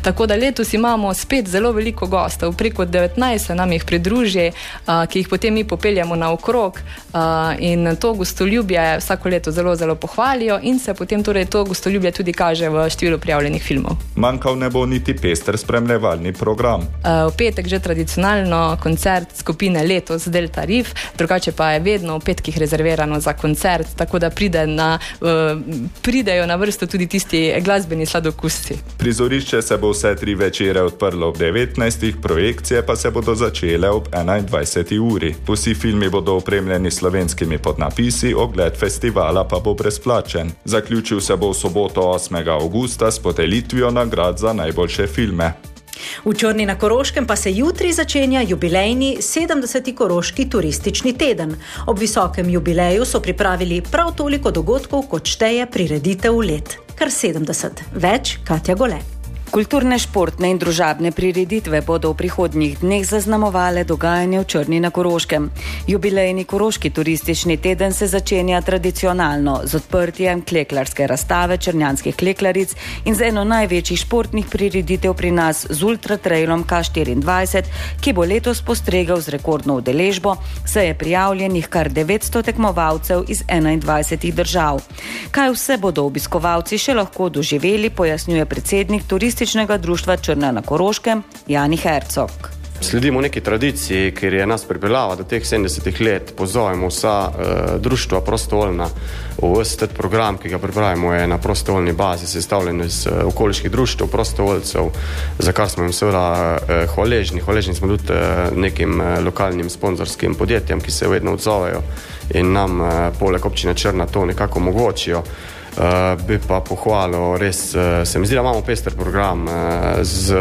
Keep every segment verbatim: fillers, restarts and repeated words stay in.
Tako da letos imamo spet zelo veliko gostov, preko devetnajst se nam jih pridruži, uh, ki jih potem mi popeljamo na okrog uh, in to gostoljubje vsako leto zelo, zelo pohvalijo in se potem torej to gostoljubje tudi kaže v številu prijavljenih filmov. Manjkal ne bo niti pester spremljevalni program. Uh, v petek že tradicionalno koncert skupine Letos Delta Riff, drugače pa je vedno v petkih rezervirano za koncert, tako da pride na, uh, pridejo na vrsto tudi tisti glasbeni sladokusci. Prizorišče se bo vse tri večere odprlo ob devetnajstih, projekcije pa se bodo začele ob enaindvajseti uri. Vsi filmi bodo opremljeni slovenskimi podnapisi, ogled festivala pa bo brezplačen. Zaključil se bo v soboto osmega avgusta s podelitvijo nagrad za najboljše filme. V Črni na Koroškem pa se jutri začenja jubilejni sedemdeseti Koroški turistični teden. Ob visokem jubileju so pripravili prav toliko dogodkov, kot šteje prireditev let. Kar sedemdeset. Več Katja Gole. Kulturne, športne in družabne prireditve bodo v prihodnjih dneh zaznamovale dogajanje v Črni na Koroškem. Jubilejni Koroški turistični teden se začenja tradicionalno z odprtjem kleklarske razstave črnjanskih kleklaric in z eno največjih športnih prireditev pri nas z ultratrailom K štiriindvajset, ki bo letos postregel z rekordno udeležbo, saj je prijavljenih kar devetsto tekmovalcev iz enaindvajsetih držav. Kaj vse bodo obiskovalci še lahko doživeli, pojasnjuje predsednik turističnega društva Črna na Koroškem Jani Hercog. Sledimo neki tradiciji, ker je nas pripeljala do teh sedemdesetih let. Pozovemo vsa uh, društva prostovoljna. Vse ten program, ki ga pripravimo, je na prostovoljni bazi sestavljen iz uh, okoliških društv, prostovoljcev, za kar smo jim seveda uh, hvaležni. Hvaležni smo tudi uh, nekim uh, lokalnim sponzorskim podjetjem, ki se vedno odzovejo in nam uh, poleg občine Črna to nekako omogočijo. Uh, bi pa pohvalil, res uh, se mi zdi, da imamo pester program uh, z,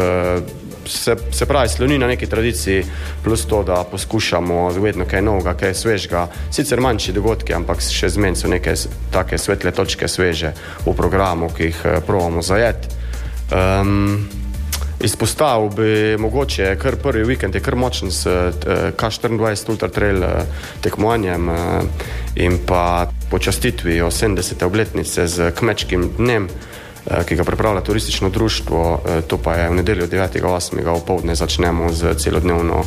se, se pravi, sloni na neki tradiciji, plus to, da poskušamo vedno kaj novega, kaj svežega, sicer manjši dogodki, ampak še zmen so neke take svetle točke sveže v programu, ki jih uh, probamo zajeti. Um, Izpostavil bi mogoče, kar prvi vikend je kar močen s K štiriindvajset Ultra Trail tekmovanjem in pa počastitvijo sedemdesete obletnice z kmečkim dnem, ki ga pripravlja turistično društvo. To pa je v nedeljo devetega osmega opoldne začnemo z celodnevno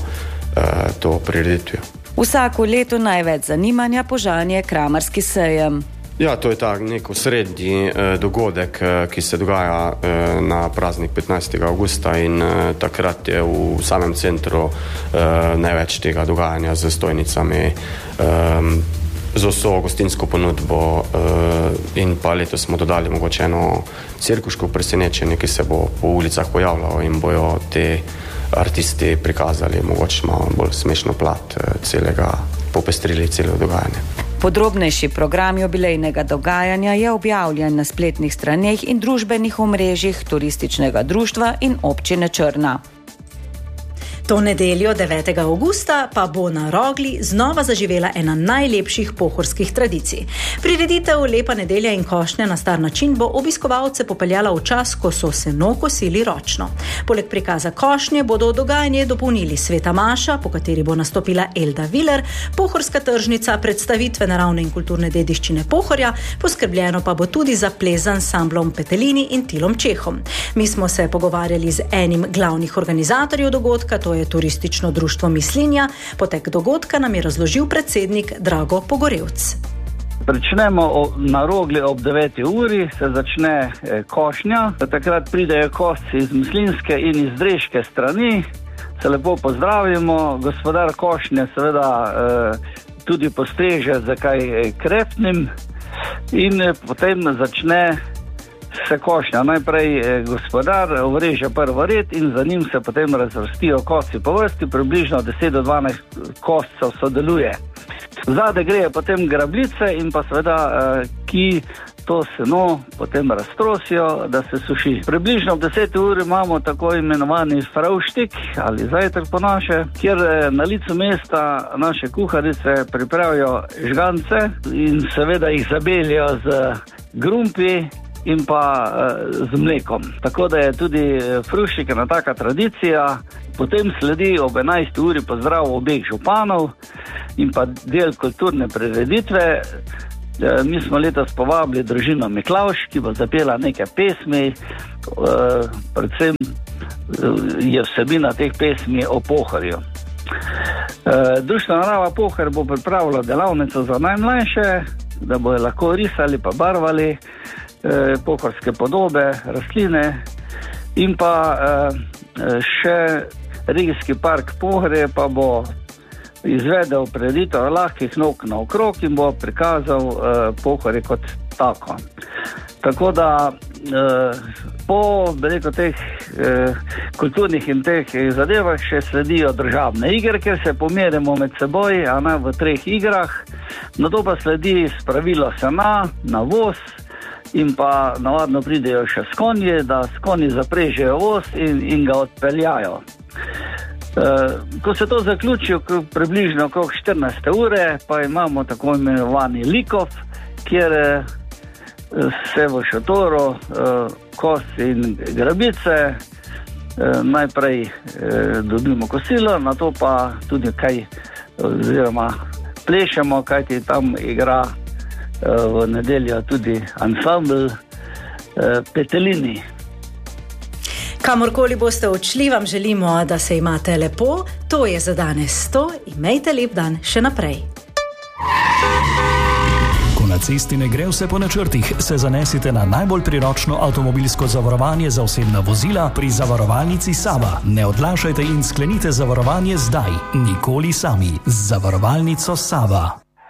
to prireditvijo. Vsako leto največ zanimanja požanje Kramarski sejem. Ja, to je tak nek osrednji eh, dogodek, eh, ki se dogaja eh, na praznik petnajstega avgusta in eh, takrat je v samem centru eh, največ tega dogajanja z stojnicami, eh, z vso gostinsko ponudbo eh, in pa letos smo dodali mogoče eno cirkuško presenečenje, ki se bo po ulicah pojavljalo in bojo te artisti prikazali mogoče malo bolj smešno plat eh, celega, popestrili celo dogajanje. Podrobnejši program jubilejnega dogajanja je objavljen na spletnih straneh in družbenih omrežjih turističnega društva in občine Črna. To nedeljo devetega avgusta pa bo na Rogli znova zaživela ena najlepših pohorskih tradicij. Prireditev Lepa nedelja in košnja na star način bo obiskovalce popeljala v čas, ko so seno kosili ročno. Poleg prikaza košnje bodo dogajanje dopolnili Sveta maša, po kateri bo nastopila Elda Viler, pohorska tržnica, predstavitve naravne in kulturne dediščine Pohorja, poskrbljeno pa bo tudi za ples z ansamblom Petelini in Tilom Čehom. Mi smo se pogovarjali z enim glavnih organizatorjev dogodka, to je turistično društvo Mislinja. Potek dogodka nam je razložil predsednik Drago Pogorevc. Začnemo na Rogli ob deveti uri, se začne košnja. Takrat pridejo kosci iz mislinske in iz dreške strani. Se lepo pozdravimo. Gospodar košnje seveda tudi postreže za kaj krepnim in potem začne se košnja. Najprej gospodar vreže prvo red in za njim se potem razvrstijo kosci po vrsti, približno deset do dvanajst koscev sodeluje. Zade greje potem grablice in pa seveda, ki to seno potem raztrosijo, da se suši. Približno ob deseti uri imamo tako imenovani fravštik ali zajtrk po naše, kjer na licu mesta naše kuharice pripravijo žgance in seveda jih zabeljajo z grumpi in pa z mlekom. Tako da je tudi fruščik ena taka tradicija. Potem sledi ob enajsti uri pozdrav obeh županov in pa del kulturne prireditve. Mi smo letos povabili družino Miklavž, ki bo zapela nekaj pesmi, predvsem je vsebina teh pesmi o Pohorju. Društvo Narava Pohor bo pripravilo delavnico za najmlajše, da bojo lahko risali pa barvali pohorske podobe, rastline, in pa še regijski park Pohorje pa bo izvedel prireditev lahkih nog naokrog in bo prikazal Pohorje kot tako. Tako da po veliko teh kulturnih in teh zadevah še sledijo državne igre, kjer se pomerimo med seboj, a ne v treh igrah. Nato pa sledi spravilo sena, navoz in pa navadno pridejo še s konji, da s konji zaprežejo voz in, in ga odpeljajo. Ko se to zaključi, približno okrog štirinajste ure, pa imamo tako imenovani likov, kjer se v šotoru kos in grabice najprej dobimo kosilo, nato pa tudi kaj oziroma plešemo, kajti tam igra v nedeljo tudi ansambl Petelini. Kamorkoli boste odšli, vam želimo, da se imate lepo. To je za danes to. Imejte lep dan še naprej. Ko na cesti ne gre vse po načrtih, se zanesite na najbolj priročno avtomobilsko zavarovanje za osebna vozila pri zavarovalnici Sava. Ne odlašajte in sklenite zavarovanje zdaj. Nikoli sami. Z zavarovalnico Sava.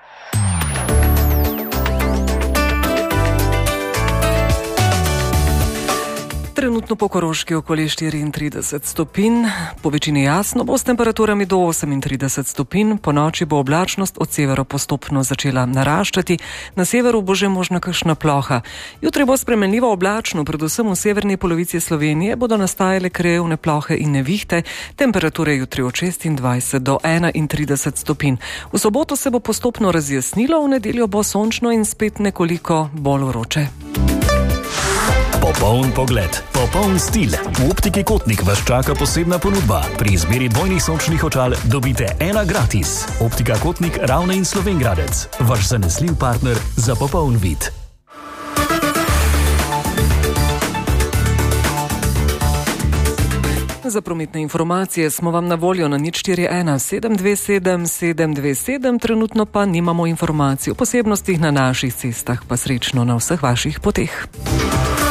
Trenutno po Koroški okoli štiriintrideset stopinj, po večini jasno bo s temperaturami do osemintrideset stopinj, po noči bo oblačnost od severa postopno začela naraščati, na severu bo že možna kakšna ploha. Jutri bo spremenljivo oblačno, predvsem v severni polovici Slovenije bodo nastajale krajevne plohe in nevihte, temperature jutri od šestindvajset do enaintrideset stopinj. V soboto se bo postopno razjasnilo, v nedeljo bo sončno in spet nekoliko bolj vroče. Popoln pogled, popoln stil. V Optiki Kotnik vas čaka posebna ponudba. Pri izbiri dvojnih sončnih očal dobite ena gratis. Optika Kotnik, Ravne in Slovenj Gradec. Vaš zanesljiv partner za popoln vid. Za prometne informacije smo vam na voljo na nič štiri ena sedem dve sedem sedem dve sedem, trenutno pa nimamo informacij o posebnostih na naših cestah, pa srečno na vseh vaših poteh.